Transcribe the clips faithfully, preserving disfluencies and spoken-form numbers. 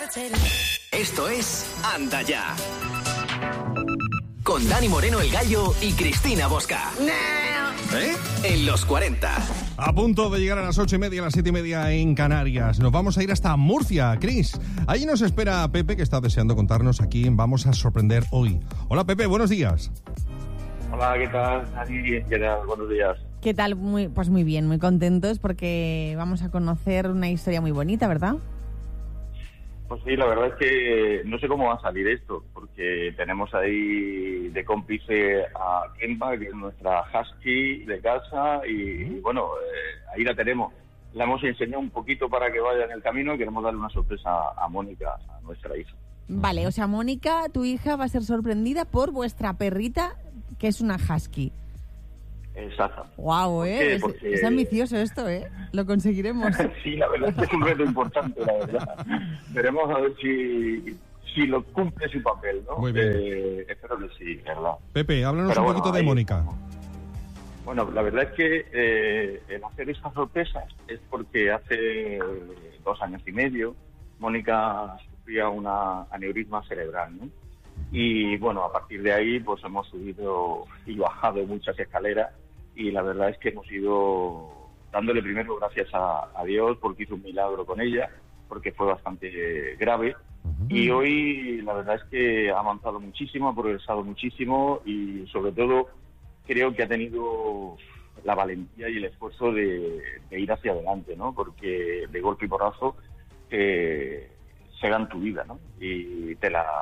Esto es Anda Ya. Con Dani Moreno el Gallo y Cristina Bosca. ¿Eh? En los cuarenta. A punto de llegar a las ocho y media, a las siete y media en Canarias. Nos vamos a ir hasta Murcia, Cris. Allí nos espera Pepe, que está deseando contarnos a quién vamos a sorprender hoy. Hola, Pepe, buenos días. Hola, ¿qué tal? Dani, ¿qué tal? Buenos días. ¿Qué tal? Muy, pues muy bien, muy contentos porque vamos a conocer una historia muy bonita, ¿verdad? Pues sí, la verdad es que no sé cómo va a salir esto, porque tenemos ahí de cómplice a Kempa, que es nuestra husky de casa, y, y bueno, eh, ahí la tenemos. La hemos enseñado un poquito para que vaya en el camino y queremos darle una sorpresa a Mónica, a nuestra hija. Vale, o sea, Mónica, tu hija, va a ser sorprendida por vuestra perrita, que es una husky. Exacto. Guau, ¿eh? Es, Porque... es ambicioso esto, ¿eh? Lo conseguiremos. Sí, la verdad es que es un reto importante, la verdad. Veremos a ver si, si lo cumple su papel, ¿no? Muy bien. Eh, espero que sí, ¿verdad? Pepe, háblanos Pero un bueno, poquito de ahí Mónica. estamos. Bueno, la verdad es que eh, el hacer estas sorpresas es porque hace dos años y medio Mónica sufría una aneurisma cerebral, ¿no? Y bueno, a partir de ahí pues hemos subido y bajado muchas escaleras y la verdad es que hemos ido dándole primero gracias a, a Dios porque hizo un milagro con ella, porque fue bastante grave. Uh-huh. Y hoy la verdad es que ha avanzado muchísimo, ha progresado muchísimo y sobre todo creo que ha tenido la valentía y el esfuerzo de, de ir hacia adelante, ¿no? Porque de golpe y porrazo eh, se dan tu vida, ¿no? Y te la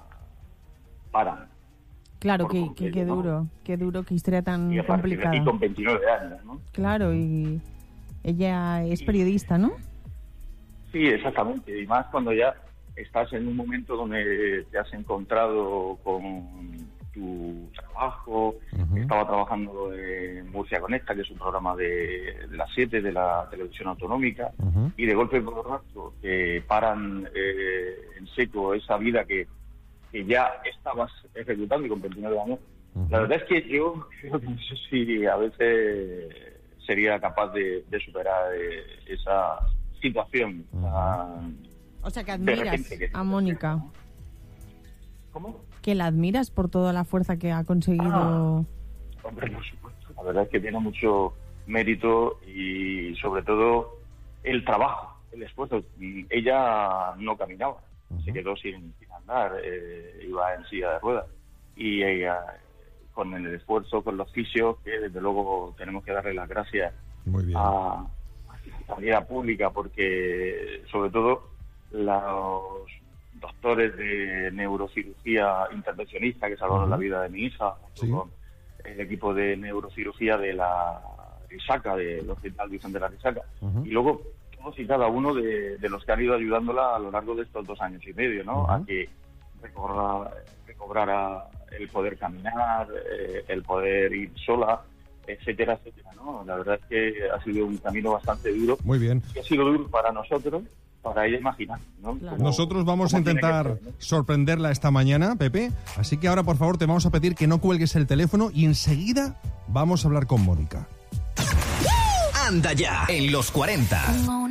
paran. Claro, qué, qué, qué duro, ¿no? Qué duro, qué historia tan y complicada. Y con veintinueve años, ¿no? Claro, y ella es periodista, ¿no? Sí, exactamente, y más cuando ya estás en un momento donde te has encontrado con tu trabajo. Uh-huh. Estaba trabajando en Murcia Conecta, que es un programa de, de las siete de la televisión autonómica, uh-huh. y de golpe por rato te paran eh, en seco esa vida que que ya estabas ejecutando y con veintinueve años. Uh-huh. La verdad es que yo creo que no sé si a veces sería capaz de, de superar eh, esa situación. Uh-huh. uh, o sea, que admiras que a Mónica. ¿No? ¿Cómo? Que la admiras por toda la fuerza que ha conseguido. Ah, hombre, por supuesto. La verdad es que tiene mucho mérito y sobre todo el trabajo, el esfuerzo. Ella no caminaba. Uh-huh. Se quedó sin, sin andar, eh, iba en silla de ruedas. Y ella, con el esfuerzo, con los fisios, que desde luego tenemos que darle las gracias Muy bien. a, a la sanidad pública, porque sobre todo los doctores de neurocirugía intervencionista que salvaron uh-huh. la vida de mi hija, ¿sí? Con el equipo de neurocirugía de la Risaca, del Hospital Virgen de la Risaca. Uh-huh. Y luego todos y cada uno de, de los que han ido ayudándola a lo largo de estos dos años y medio, ¿no? Uh-huh. A que recobrara, recobrara el poder caminar, eh, el poder ir sola, etcétera, etcétera, ¿no? La verdad es que ha sido un camino bastante duro. Muy bien. Y ha sido duro para nosotros, para ella imaginar, ¿no? Claro. Como, nosotros vamos a intentar ser, ¿no? sorprenderla esta mañana, Pepe. Así que ahora, por favor, te vamos a pedir que no cuelgues el teléfono y enseguida vamos a hablar con Mónica. Anda Ya, en los cuarenta.